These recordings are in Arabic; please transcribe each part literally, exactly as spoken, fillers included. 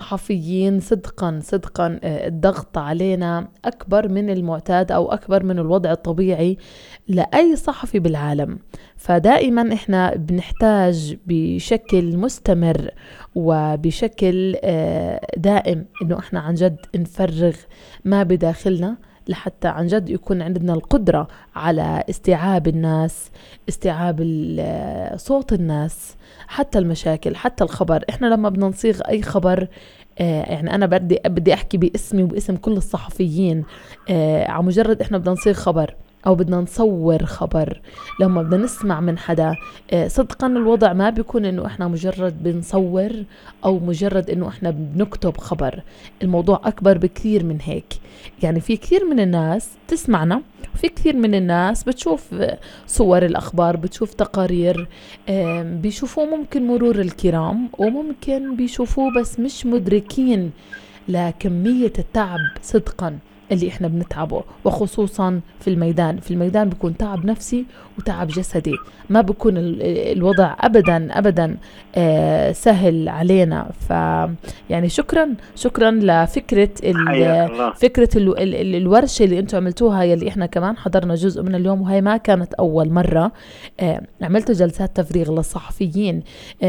كصحفيين صدقا صدقا الضغط علينا أكبر من المعتاد أو أكبر من الوضع الطبيعي لأي صحفي بالعالم. فدائما إحنا بنحتاج بشكل مستمر وبشكل دائم إنه إحنا عن جد نفرغ ما بداخلنا لحتى عن جد يكون عندنا القدرة على استيعاب الناس، استيعاب صوت الناس، حتى المشاكل، حتى الخبر. إحنا لما بدنا نصيغ أي خبر، آه يعني أنا بدي بدي أحكي باسمي وباسم كل الصحفيين، آه على مجرد إحنا بدنا نصيغ خبر أو بدنا نصور خبر، لما بدنا نسمع من حدا، آه صدقا الوضع ما بيكون إنه إحنا مجرد بنصور أو مجرد إنه إحنا بنكتب خبر. الموضوع أكبر بكثير من هيك. يعني في كثير من الناس تسمعنا، وفي كثير من الناس بتشوف صور الأخبار، بتشوف تقارير، بيشوفوه ممكن مرور الكرام وممكن بيشوفوه بس مش مدركين لكمية التعب صدقا اللي احنا بنتعبه، وخصوصا في الميدان. في الميدان بيكون تعب نفسي وتعب جسدي، ما بيكون الوضع ابدا ابدا سهل علينا. ف يعني شكرا شكرا لفكرة فكرة ال ال الورشة اللي انتم عملتوها، يلي احنا كمان حضرنا جزء من اليوم، وهي ما كانت اول مرة عملتوا جلسات تفريغ للصحفيين.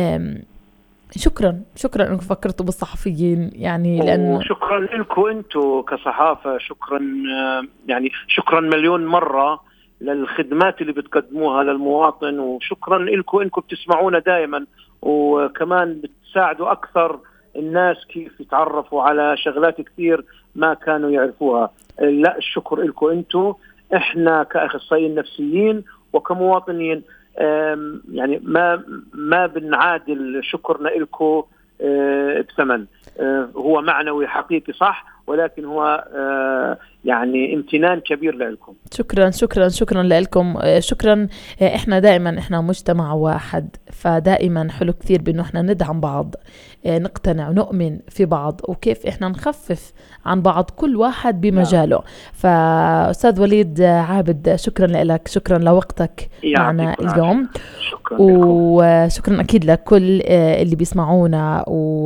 شكرا شكرا انكم فكرتوا بالصحفيين، يعني لانه شكرا لكم انتم كصحافه، شكرا يعني شكرا مليون مره للخدمات اللي بتقدموها للمواطن، وشكرا لكم انكم بتسمعونا دائما، وكمان بتساعدوا اكثر الناس كيف يتعرفوا على شغلات كثير ما كانوا يعرفوها. لا، الشكر لكم انتم. احنا كاخصائيين نفسيين وكمواطنين يعني ما ما بنعادل شكرنا لكم بثمن، هو معنوي حقيقي صح، ولكن هو يعني امتنان كبير لكم. شكرا شكرا شكرا لكم. شكرا. احنا دائما احنا مجتمع واحد، فدائما حلو كثير بانه احنا ندعم بعض، نقتنع ونؤمن في بعض، وكيف احنا نخفف عن بعض كل واحد بمجاله. نعم. فأستاذ وليد عابد، شكرا لك، شكرا لوقتك معنا اليوم. شكرا وشكرا أكيد لكل اللي بيسمعونا،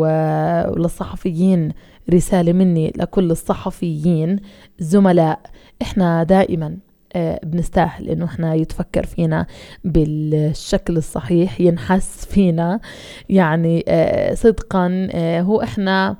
وللصحفيين رسالة مني لكل الصحفيين زملاء. احنا دائما بنستاهل انه احنا يتفكر فينا بالشكل الصحيح، ينحس فينا يعني صدقا. هو احنا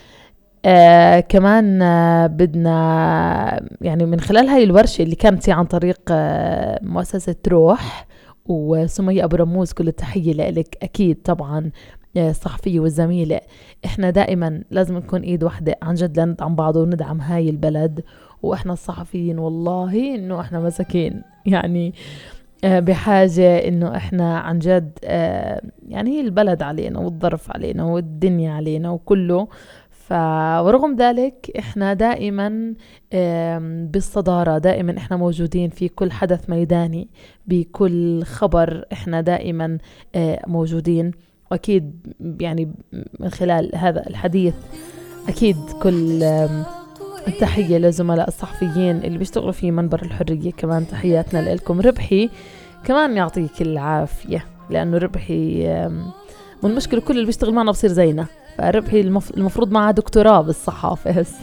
آه كمان آه بدنا يعني من خلال هاي الورشة اللي كانت عن طريق آه مؤسسة روح وسمية أبو رموز، كل التحية لك أكيد طبعا الصحفية والزميلة. احنا دائما لازم نكون ايد واحدة عن جد لندعم بعض وندعم هاي البلد. واحنا الصحفيين والله انه احنا مساكين، يعني آه بحاجة انه احنا عن جد آه يعني هي البلد علينا والظرف علينا والدنيا علينا وكله. ورغم ذلك احنا دائما بالصدارة، دائما احنا موجودين في كل حدث ميداني، بكل خبر احنا دائما موجودين. واكيد يعني من خلال هذا الحديث اكيد كل التحية لزملاء الصحفيين اللي بيشتغلوا في منبر الحرية، كمان تحياتنا لكم. ربحي كمان يعطيك العافية، لانه ربحي والمشكلة كل اللي بيشتغل معنا بصير زينا، فربحي المفروض معها دكتوراه بالصحافة هسه.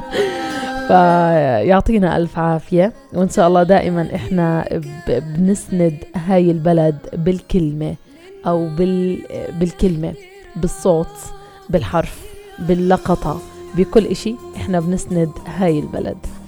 فيعطينا ألف عافية، وإن شاء الله دائما إحنا بنسند هاي البلد بالكلمة أو بالكلمة، بالصوت، بالحرف، باللقطة، بكل إشي إحنا بنسند هاي البلد.